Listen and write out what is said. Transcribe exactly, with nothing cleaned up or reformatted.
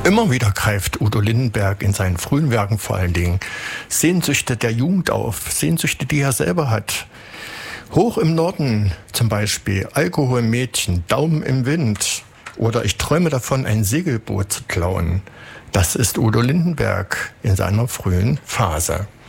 Immer wieder greift Udo Lindenberg in seinen frühen Werken vor allen Dingen Sehnsüchte der Jugend auf, Sehnsüchte, die er selber hat. Hoch im Norden zum Beispiel, Alkohol, Mädchen, Daumen im Wind oder ich träume davon, ein Segelboot zu klauen. Das ist Udo Lindenberg in seiner frühen Phase.